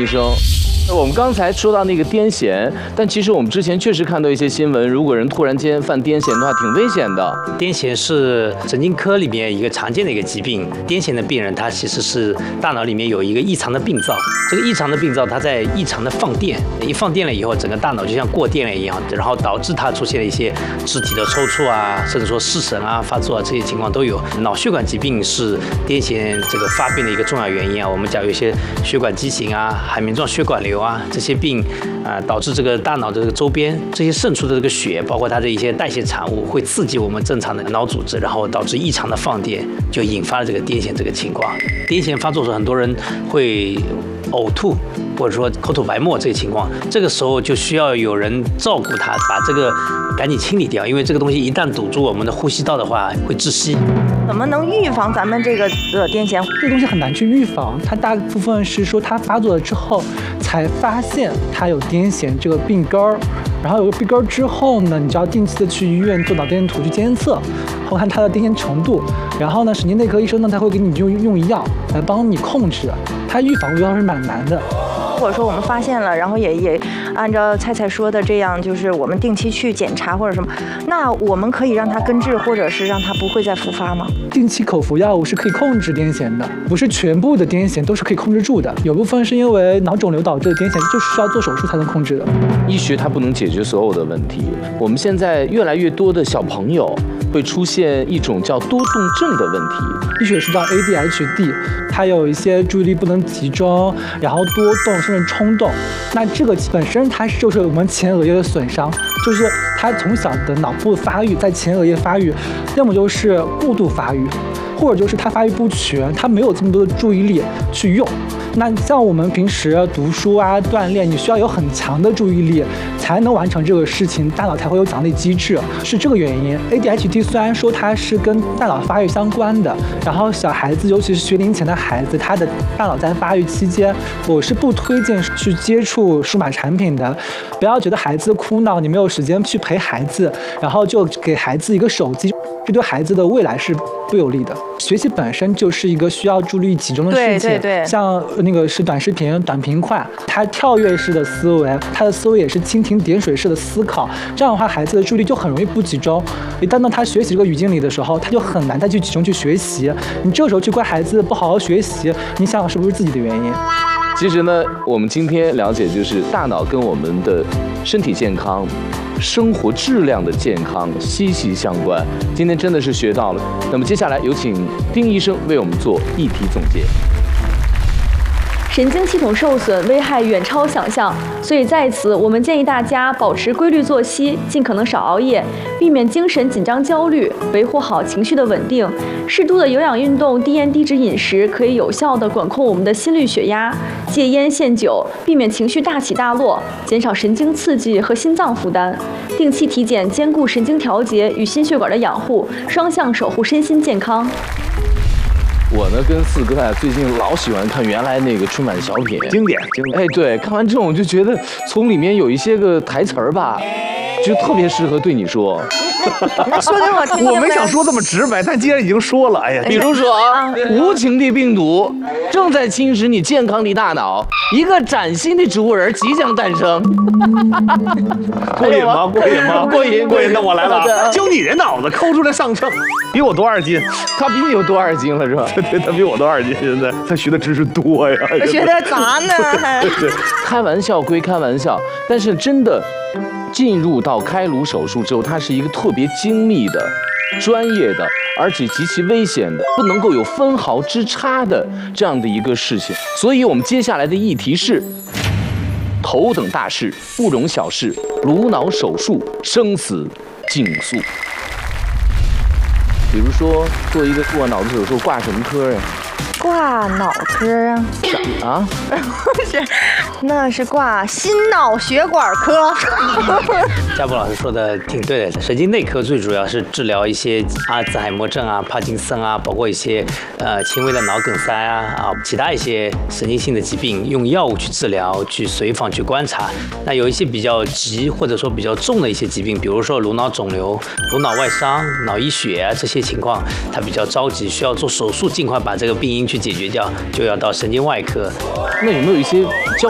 医生。我们刚才说到那个癫痫，但其实我们之前确实看到一些新闻，如果人突然间犯癫痫的话，挺危险的。 癫痫是神经科里面一个常见的一个疾病。癫痫的病人，他其实是大脑里面有一个异常的病灶，这个异常的病灶它在异常的放电，一放电了以后，整个大脑就像过电了一样，然后导致它出现了一些肢体的抽搐啊，甚至说失神啊、发作啊，这些情况都有。脑血管疾病是癫痫这个发病的一个重要原因啊。我们讲有一些血管畸形啊、海绵状血管瘤啊这些病导致这个大脑的这个周边这些渗出的这个血，包括它的一些代谢产物，会刺激我们正常的脑组织，然后导致异常的放电，就引发了这个癫痫这个情况。癫痫发作时，很多人会呕吐，或者说口吐白沫这个情况，这个时候就需要有人照顾他，把这个赶紧清理掉，因为这个东西一旦堵住我们的呼吸道的话，会窒息。 怎么能预防咱们这个癫痫？ 这个东西很难去预防，它大部分是说它发作了之后才发现它有癫痫这个病根儿，然后有个病根儿之后呢，你就要定期的去医院做脑电图去监测，后看它的癫痫程度，然后呢，神经内科医生呢他会给你用药来帮你控制，它预防是蛮难的。 或者说我们发现了，然后也按照菜菜说的这样，就是我们定期去检查或者什么，那我们可以让它根治，或者是让它不会再复发吗？ 定期口服药物是可以控制癫痫的，不是全部的癫痫都是可以控制住的，有部分是因为脑肿瘤导致的癫痫，就是需要做手术才能控制的。 医学它不能解决所有的问题，我们现在越来越多的小朋友会出现一种叫多动症的问题， 医学是叫 ADHD， 它有一些注意力不能集中，然后多动甚至冲动。那这个本身它就是我们前额叶的损伤，就是它从小的脑部发育在前额叶发育，要么就是过度发育，或者就是它发育不全，它没有这么多的注意力去用。那像我们平时读书啊、锻炼，你需要有很强的注意力才能完成这个事情，大脑才会有奖励机制，是这个原因。ADHD 虽然说它是跟大脑发育相关的，然后小孩子，尤其是学龄前的孩子，他的大脑在发育期间，我是不推荐去接触数码产品的。不要觉得孩子哭闹，你没有时间去陪孩子，然后就给孩子一个手机，这对孩子的未来是不有利的。学习本身就是一个需要注意力集中的事情， 对， 像那个是短视频、短平快，它跳跃式的思维，它的思维也是蜻蜓点水式的思考，这样的话，孩子的注意力就很容易不集中。一旦到他学习这个语境里的时候，他就很难再去集中去学习。你这个时候去怪孩子不好好学习，你想想是不是自己的原因？ 其实呢，我们今天了解就是大脑跟我们的身体健康、生活质量的健康息息相关。今天真的是学到了。那么接下来有请丁医生为我们做议题总结。 神经系统受损危害远超想象，所以在此我们建议大家保持规律作息，尽可能少熬夜，避免精神紧张焦虑，维护好情绪的稳定。适度的有氧运动、低盐低脂饮食可以有效地管控我们的心率、血压。戒烟限酒，避免情绪大起大落，减少神经刺激和心脏负担。定期体检，兼顾神经调节与心血管的养护，双向守护身心健康。 我呢跟四哥最近老喜欢看原来那个春晚小品， 经典。 哎，对，看完之后我就觉得从里面有一些个台词儿吧，就特别适合对你说。 那说给我听听。 我没想说这么直白，但既然已经说了，哎呀， 比如说无情的病毒正在侵蚀你健康的大脑，一个崭新的植物人即将诞生。 过瘾吗？过瘾吗？ 过瘾， 过瘾。那我来了，就你这脑子抠出来上秤，比我多2斤。 他比你有多2斤了是吧？ 对，他比我多2斤。现在他学的知识多呀。 我学的杂呢。 对，开玩笑归开玩笑，但是真的进入到开颅手术之后，它是一个特别精密的、专业的，而且极其危险的，不能够有分毫之差的这样的一个事情。所以我们接下来的议题是：头等大事不容小视，颅脑手术生死竞速。比如说做一个过脑子手术，挂什么科呀？ 挂脑科啊？ 啊？ 不是，那是挂心脑血管科。 家宝老师说的挺对的，神经内科最主要是治疗一些阿兹海默症啊、帕金森啊，包括一些轻微的脑梗塞啊其他一些神经性的疾病，用药物去治疗、去随访、去观察。那有一些比较急或者说比较重的一些疾病，比如说颅脑肿瘤、颅脑外伤、脑溢血啊这些情况，它比较着急，需要做手术，尽快把这个病因去解决掉，就要到神经外科。 那有没有一些比较